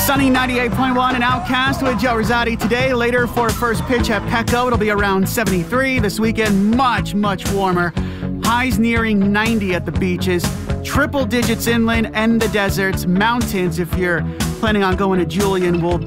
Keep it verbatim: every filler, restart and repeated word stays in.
Sunny ninety-eight point one and Outcast with Joe Rosati today. Later for first pitch at Petco, it'll be around seventy-three. This weekend, much, much warmer. Highs nearing ninety at the beaches. Triple digits inland and the deserts. Mountains, if you're planning on going to Julian, will